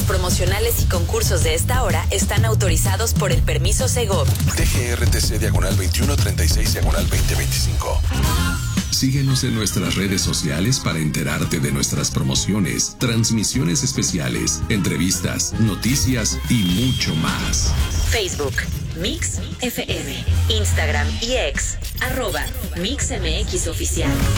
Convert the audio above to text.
promocionales y concursos de esta hora están autorizados por el permiso Segov. DGRTC/2136/2025. Síguenos en nuestras redes sociales para enterarte de nuestras promociones, transmisiones especiales, entrevistas, noticias y mucho más. Facebook, Mix FM, Instagram y X, @MixMX Oficial.